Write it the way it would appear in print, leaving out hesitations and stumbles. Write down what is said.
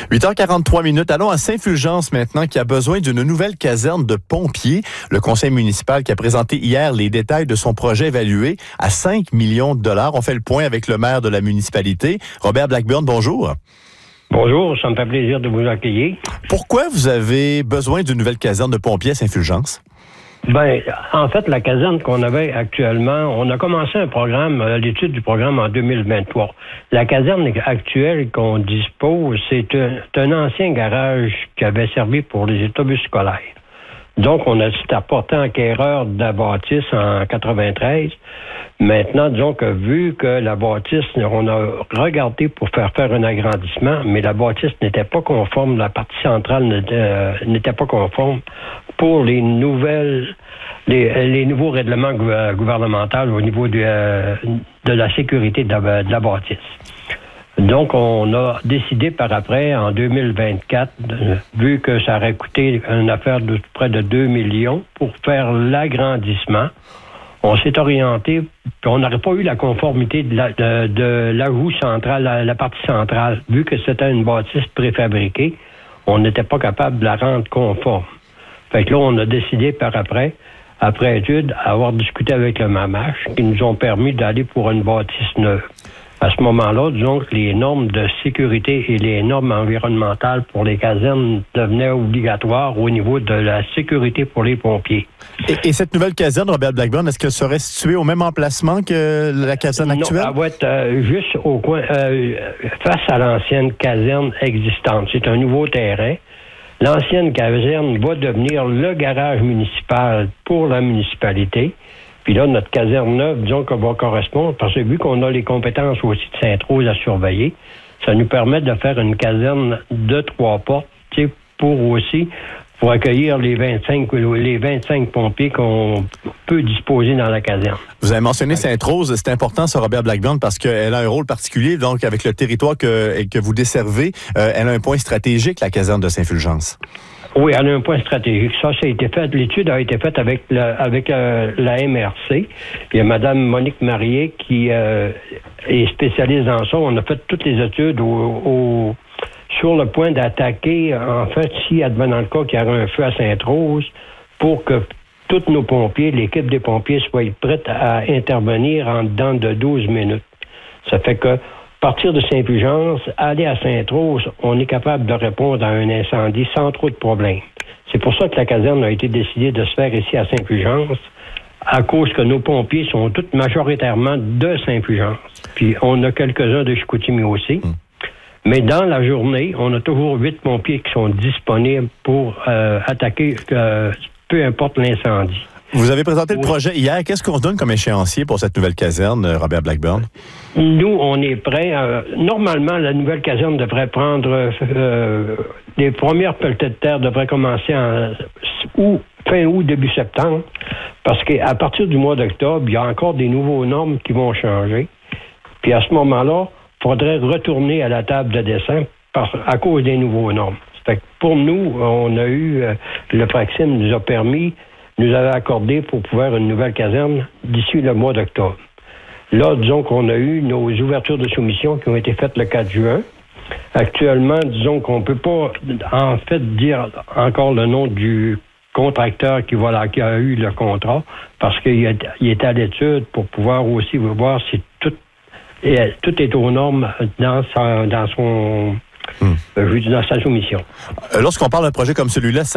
8h43. Allons à Saint-Fulgence maintenant, qui a besoin d'une nouvelle caserne de pompiers. Le conseil municipal qui a présenté hier les détails de son projet évalué à 5 millions de dollars. On fait le point avec le maire de la municipalité, Robert Blackburn. Bonjour. Bonjour, ça me fait plaisir de vous accueillir. Pourquoi vous avez besoin d'une nouvelle caserne de pompiers à Saint-Fulgence? Ben, en fait, la caserne qu'on avait actuellement, on a commencé un programme, l'étude du programme en 2023. La caserne actuelle qu'on dispose, c'est un ancien garage qui avait servi pour les autobus scolaires. Donc, on a apporté en acquéreur de la bâtisse en 93. Maintenant, disons que vu que la bâtisse, on a regardé pour faire un agrandissement, mais la bâtisse n'était pas conforme, la partie centrale n'était pas conforme pour les nouveaux règlements gouvernementaux au niveau de la sécurité de la bâtisse. Donc, on a décidé par après, en 2024, vu que ça aurait coûté une affaire de près de 2 millions pour faire l'agrandissement, on s'est orienté, puis on n'aurait pas eu la conformité de l'ajout central, la partie centrale. Vu que c'était une bâtisse préfabriquée, on n'était pas capable de la rendre conforme. Fait que là, on a décidé par après étude, avoir discuté avec le MAMACH, qui nous ont permis d'aller pour une bâtisse neuve. À ce moment-là, disons que les normes de sécurité et les normes environnementales pour les casernes devenaient obligatoires au niveau de la sécurité pour les pompiers. Et cette nouvelle caserne, Robert Blackburn, est-ce qu'elle serait située au même emplacement que la caserne actuelle? Non, elle va être juste au coin, face à l'ancienne caserne existante. C'est un nouveau terrain. L'ancienne caserne va devenir le garage municipal pour la municipalité. Puis là, notre caserne neuve, disons qu'elle va correspondre, parce que vu qu'on a les compétences aussi de Sainte-Rose à surveiller, ça nous permet de faire une caserne de 3 portes, pour accueillir les 25 pompiers qu'on peut disposer dans la caserne. Vous avez mentionné Sainte-Rose, c'est important, ça, Robert Blackburn, parce qu'elle a un rôle particulier, donc avec le territoire que vous desservez, elle a un point stratégique, la caserne de Saint-Fulgence. Oui, elle a un point stratégique. Ça a été fait. L'étude a été faite avec la MRC. Il y a Mme Monique Marié qui est spécialiste dans ça. On a fait toutes les études sur le point d'attaquer, en fait, si advenant le cas qu'il y aurait un feu à Sainte-Rose, pour que tous nos pompiers, l'équipe des pompiers, soient prêtes à intervenir en dedans de 12 minutes. Ça fait que partir de Saint-Fulgence, aller à Sainte-Rose, on est capable de répondre à un incendie sans trop de problèmes. C'est pour ça que la caserne a été décidée de se faire ici à Saint-Fulgence, à cause que nos pompiers sont tous majoritairement de Saint-Fulgence. Puis on a quelques-uns de Chicoutimi aussi. Mais dans la journée, on a toujours 8 pompiers qui sont disponibles pour attaquer peu importe l'incendie. Vous avez présenté le projet hier. Qu'est-ce qu'on se donne comme échéancier pour cette nouvelle caserne, Robert Blackburn? Nous, on est prêts. Normalement, la nouvelle caserne devrait prendre... les premières pelletées de terre devraient commencer fin août, début septembre, parce qu'à partir du mois d'octobre, il y a encore des nouveaux normes qui vont changer. Puis à ce moment-là, il faudrait retourner à la table de dessin à cause des nouveaux normes. Fait que pour nous, on a eu... le Praxim nous avait accordé pour pouvoir une nouvelle caserne d'ici le mois d'octobre. Là, disons qu'on a eu nos ouvertures de soumission qui ont été faites le 4 juin. Actuellement, disons qu'on ne peut pas, en fait, dire encore le nom du contracteur qui a eu le contrat, parce qu'il est à l'étude pour pouvoir aussi voir si tout est aux normes dans sa soumission. Lorsqu'on parle d'un projet comme celui-là,